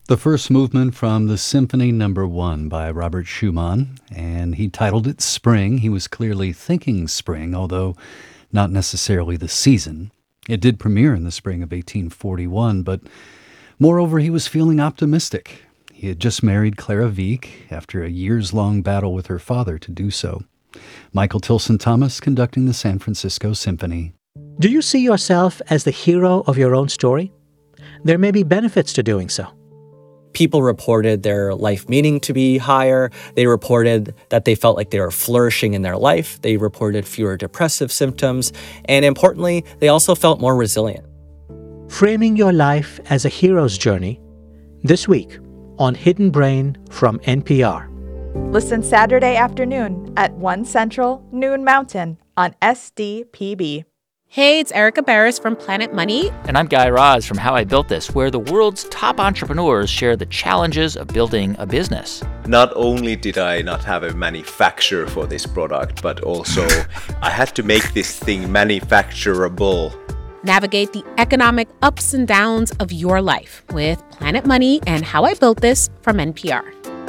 The first movement from the Symphony Number 1 by Robert Schumann, and he titled it Spring. He was clearly thinking spring, although not necessarily the season. It did premiere in the spring of 1841, but moreover, he was feeling optimistic. He had just married Clara Wieck after a years-long battle with her father to do so. Michael Tilson Thomas conducting the San Francisco Symphony. Do you see yourself as the hero of your own story? There may be benefits to doing so. People reported their life meaning to be higher. They reported that they felt like they were flourishing in their life. They reported fewer depressive symptoms. And importantly, they also felt more resilient. Framing your life as a hero's journey, this week on Hidden Brain from NPR. Listen Saturday afternoon at 1 Central, noon Mountain on SDPB. Hey, it's Erica Barris from Planet Money. And I'm Guy Raz from How I Built This, where the world's top entrepreneurs share the challenges of building a business. Not only did I not have a manufacturer for this product, but also I had to make this thing manufacturable. Navigate the economic ups and downs of your life with Planet Money and How I Built This from NPR.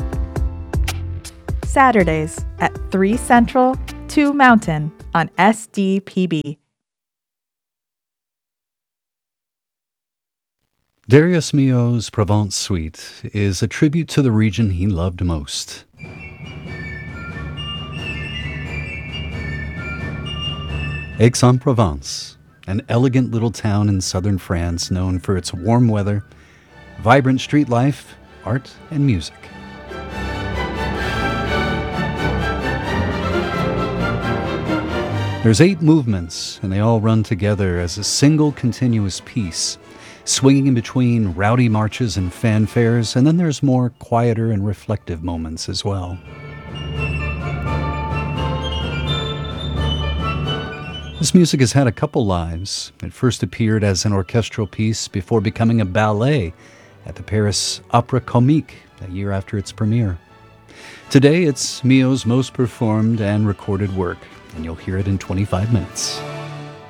Saturdays at 3 Central, 2 Mountain on SDPB. Darius Milhaud's Provence Suite is a tribute to the region he loved most. Aix-en-Provence, an elegant little town in southern France known for its warm weather, vibrant street life, art, and music. There's 8 movements, and they all run together as a single continuous piece, swinging in between rowdy marches and fanfares, and then there's more quieter and reflective moments as well. This music has had a couple lives. It first appeared as an orchestral piece before becoming a ballet at the Paris Opéra Comique a year after its premiere. Today, it's Milhaud's most performed and recorded work, and you'll hear it in 25 minutes.